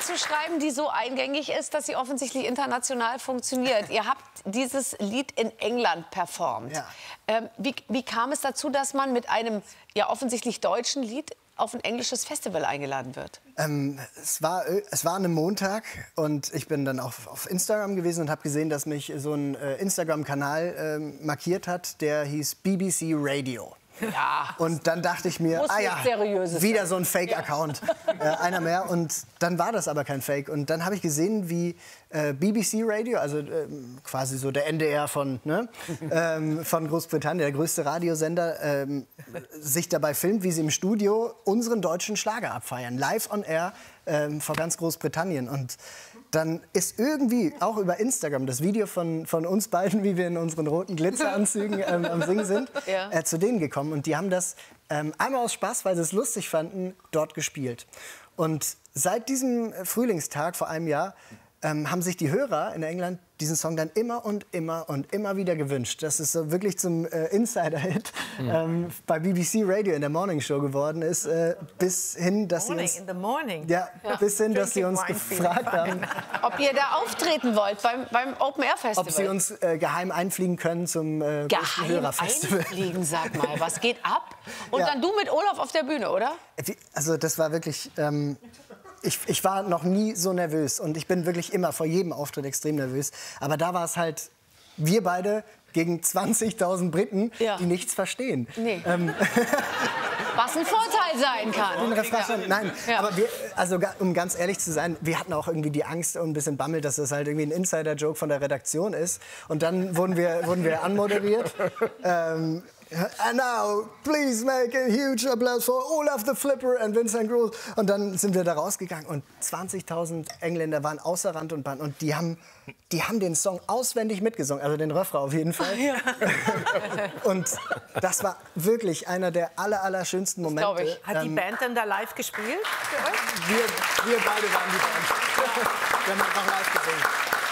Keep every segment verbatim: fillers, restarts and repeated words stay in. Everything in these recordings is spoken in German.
zu schreiben, die so eingängig ist, dass sie offensichtlich international funktioniert. Ihr habt dieses Lied in England performt. Ja. Ähm, wie, wie kam es dazu, dass man mit einem ja offensichtlich deutschen Lied auf ein englisches Festival eingeladen wird? Ähm, es, war, es war ein Montag und ich bin dann auf, auf Instagram gewesen und habe gesehen, dass mich so ein äh, Instagram-Kanal ähm, markiert hat, der hieß B B C Radio. Ja. Und dann dachte ich mir, ah ja, wieder so ein Fake-Account, äh, einer mehr. Und dann war das aber kein Fake. Und dann habe ich gesehen, wie äh, B B C Radio, also ähm, quasi so der N D R von, ne, ähm, von Großbritannien, der größte Radiosender, ähm, sich dabei filmt, wie sie im Studio unseren deutschen Schlager abfeiern. Live on air ähm, vor ganz Großbritannien. Und dann ist irgendwie auch über Instagram das Video von, von uns beiden, wie wir in unseren roten Glitzeranzügen ähm, am Singen sind, ja. äh, zu denen gekommen. Und die haben das ähm, einmal aus Spaß, weil sie es lustig fanden, dort gespielt. Und seit diesem Frühlingstag vor einem Jahr ähm, haben sich die Hörer in England diesen Song dann immer und immer und immer wieder gewünscht. Das ist so wirklich zum äh, Insider-Hit Ja. ähm, bei B B C Radio in der Morning Show geworden ist, äh, bis hin, dass Morning, sie uns, in the morning. ja, Ja. bis hin, dass sie uns Drinking wine gefragt feeling. haben, Ob ihr da auftreten wollt beim, beim Open Air Festival? ob sie uns äh, geheim einfliegen können zum äh, größten geheim Hörerfestival. einfliegen, sag mal. Was geht ab? Und Ja. dann du mit Olaf auf der Bühne, oder? Wie- Also das war wirklich, ähm, ich, ich war noch nie so nervös und ich bin wirklich immer vor jedem Auftritt extrem nervös. Aber da war es halt, wir beide gegen zwanzigtausend Briten, Ja. die nichts verstehen. Nee. Ähm, Was ein Vorteil sein kann. den Refrain schon- Nein, Ja. aber wir, also ga- um ganz ehrlich zu sein, wir hatten auch irgendwie die Angst und ein bisschen Bammel, dass das halt irgendwie ein Insider-Joke von der Redaktion ist. Und dann wurden wir, wurden wir anmoderiert. Ähm, And now, please make a huge applause for Olaf the Flipper and Vincent Gross. Und dann sind wir da rausgegangen und zwanzigtausend Engländer waren außer Rand und Band. Und die haben, die haben den Song auswendig mitgesungen, also den Refrain auf jeden Fall. Ja. Und das war wirklich einer der aller, aller schönsten Momente. glaub ich. Hat die Ähm, Band dann da live gespielt für euch? wir, wir beide waren die Band. Wir haben einfach live gesungen.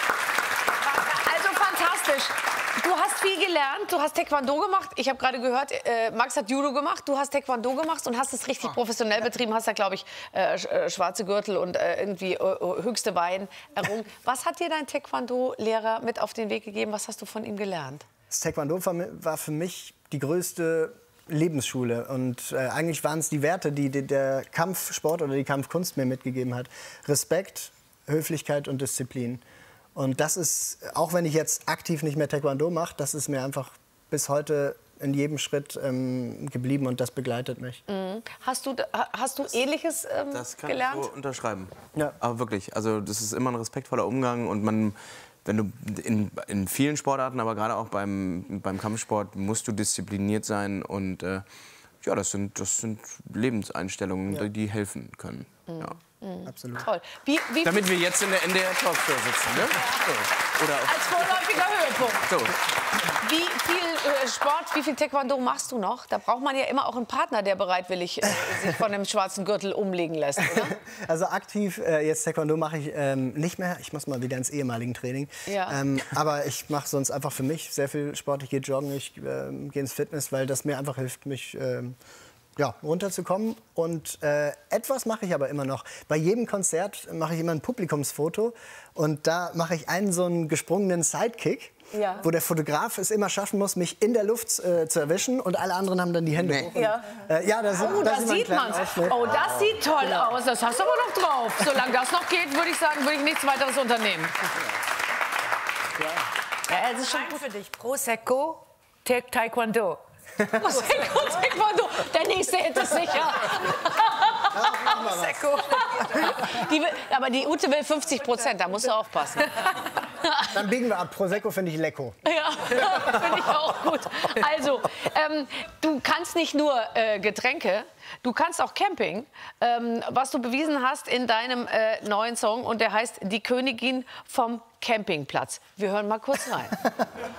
Also fantastisch. Du hast viel gelernt, du hast Taekwondo gemacht. Ich habe gerade gehört, äh, Max hat Judo gemacht, du hast Taekwondo gemacht und hast es richtig professionell betrieben. Hast da, glaube ich, äh, sch- äh, schwarze Gürtel und äh, irgendwie äh, höchste Wein errungen. Was hat dir dein Taekwondo-Lehrer mit auf den Weg gegeben? Was hast du von ihm gelernt? Das Taekwondo war mi- war für mich die größte Lebensschule. Und äh, eigentlich waren es die Werte, die die der Kampfsport oder die Kampfkunst mir mitgegeben hat. Respekt, Höflichkeit und Disziplin. Und das ist, auch wenn ich jetzt aktiv nicht mehr Taekwondo mache, das ist mir einfach bis heute in jedem Schritt ähm, geblieben und das begleitet mich. Mhm. Hast du, hast du Ähnliches ähm, Das kann gelernt? ich so unterschreiben. Ja. Aber wirklich, also das ist immer ein respektvoller Umgang und man, wenn du in, in vielen Sportarten, aber gerade auch beim, beim Kampfsport, musst du diszipliniert sein und äh, ja, das sind, das sind Lebenseinstellungen, Ja. die, die helfen können. Ja. Absolut. Toll. Wie, wie Damit wir jetzt in der N D R-Talkshow sitzen, ne? So. Oder als vorläufiger Höhepunkt. so. Wie viel äh, Sport, wie viel Taekwondo machst du noch? Da braucht man ja immer auch einen Partner, der bereitwillig äh, sich von dem schwarzen Gürtel umlegen lässt, oder? Also aktiv äh, jetzt Taekwondo mache ich ähm, nicht mehr. Ich muss mal wieder ins ehemaligen Training. Ja. Ähm, aber ich mache sonst einfach für mich sehr viel Sport. Ich gehe joggen, ich ähm, gehe ins Fitness, weil das mir einfach hilft, mich ähm, ja, runterzukommen. Und äh, etwas mache ich aber immer noch. Bei jedem Konzert mache ich immer ein Publikumsfoto. Und da mache ich einen so einen gesprungenen Sidekick. Ja. Wo der Fotograf es immer schaffen muss, mich in der Luft äh, zu erwischen und alle anderen haben dann die Hände Nee. hoch. Und, Ja. äh, ja, das, Oh, das das ist sieht man. Ausschnitt. Oh, das sieht toll aus. Das hast du aber noch drauf. Solange das noch geht, würde ich sagen, würde ich nichts weiteres unternehmen. Ja, es ist schon Schein für dich. Prosecco, Ta- Taekwondo. Prosecco, Taekwondo. Der nächste hätte es sicher. Prosecco. Die will, aber die Ute will fünfzig Prozent, da musst du aufpassen. Dann biegen wir ab. Prosecco finde ich lecko. Ja, finde ich auch gut. Also, ähm, du kannst nicht nur äh, Getränke, du kannst auch Camping, ähm, was du bewiesen hast in deinem äh, neuen Song. Und der heißt Die Königin vom Campingplatz. Wir hören mal kurz rein.